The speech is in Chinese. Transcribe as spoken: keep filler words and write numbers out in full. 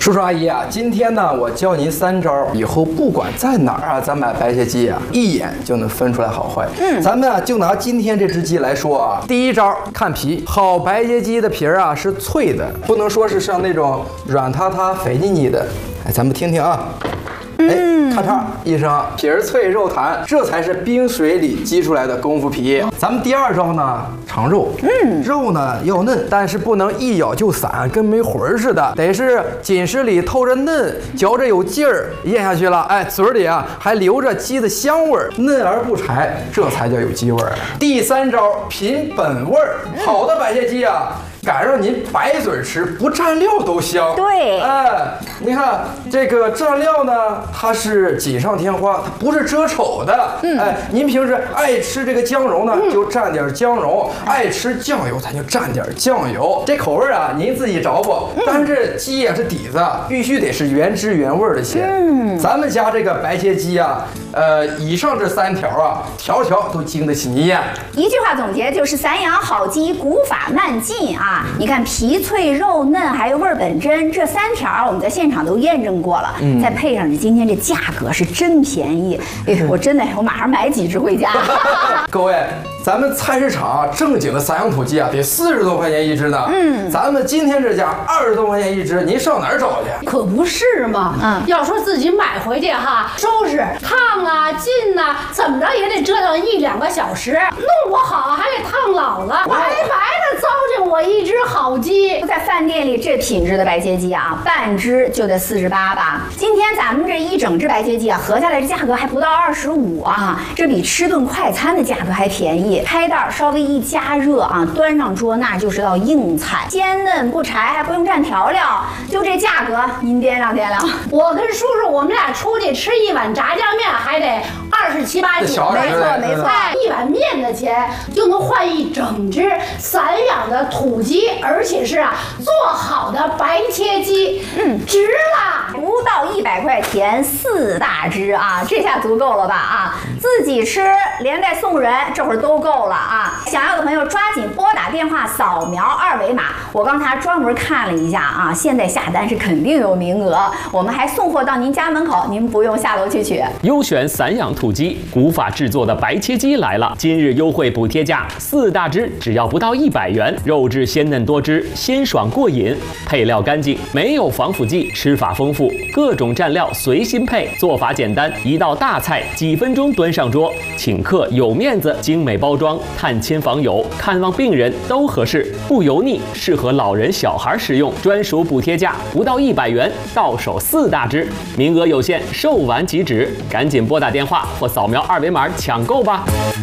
叔叔阿姨啊，今天呢，我教您三招，以后不管在哪儿啊，咱买白切鸡啊，一眼就能分出来好坏。嗯，咱们啊，就拿今天这只鸡来说啊，第一招看皮，好白切鸡的皮儿啊是脆的，不能说是像那种软塌塌、肥腻腻的。哎，咱们听听啊。哎，咔嚓一声，皮儿脆肉弹，这才是冰水里激出来的功夫皮。咱们第二招呢，尝肉，嗯，肉呢要嫩，但是不能一咬就散，跟没魂儿似的，得是紧实里透着嫩，嚼着有劲儿，咽下去了，哎，嘴里啊还留着鸡的香味儿，嫩而不柴，这才叫有鸡味儿。第三招，凭本味儿，好的白切鸡啊。敢让您白嘴吃，不蘸料都香。 对， 哎，你看这个蘸料呢，它是锦上添花，它不是遮丑的。嗯，哎，您平时爱吃这个姜蓉呢，嗯、就蘸点姜蓉；爱吃酱油，咱就蘸点酱油。这口味啊，您自己找吧。嗯、但是这鸡也是底子，必须得是原汁原味的鲜。嗯，咱们家这个白切鸡啊，呃，以上这三条啊，条条都经得起你验。 一句话总结就是散养好鸡，古法慢进啊。你看皮脆肉嫩，还有味儿本真，这三条我们在现场都验证过了。嗯，再配上这今天这价格是真便宜，哎，我真的我马上买几只回家。 各位，咱们菜市场啊，正经的散养土鸡啊，得四十多块钱一只呢。嗯，咱们今天这家二十多块钱一只，您上哪儿找去？ 可不是嘛。嗯，要说自己买回去哈，收拾烫啊、浸呐、啊，怎么着也得折腾一两个小时，弄不好还给烫老了，白白的糟践我一只好鸡。 在饭店里这品质的白切鸡啊，半只就得四十八吧。今天咱们这一整只白切鸡啊，合下来这价格还不到二十五啊，这比吃顿快餐的价格还便宜。开袋稍微一加热啊，端上桌那就是道硬菜，鲜嫩不柴，还不用蘸调料，就这价格，您掂量掂量。 我跟叔叔我们俩出去吃一碗炸酱面还得二十七八九， 没错没错， 一碗面的钱就能换一整只散养的土鸡，而且是啊做好的白切鸡，嗯，值啦！ 不到一百块钱四大只啊，这下足够了吧啊？自己吃连带送人，这会儿都够了啊！想要的朋友抓紧拨打电话，扫描二维码。我刚才专门看了一下啊，现在下单是肯定有名额，我们还送货到您家门口，您不用下楼去取。 优选散养土鸡，古法制作的白切鸡来了！今日优惠补贴价，四大只只要不到一百元，肉质鲜嫩多汁，鲜爽过瘾，配料干净，没有防腐剂，吃法丰富，各种蘸料随心配，做法简单，一道大菜几分钟端上桌，请客有面子，精美包装，探亲访友、看望病人都合适，不油腻，适合老人小孩食用，专属补贴价不到一百元，到手四大只，名额有限，售完即止，赶紧拨打电话或扫描二维码抢购吧。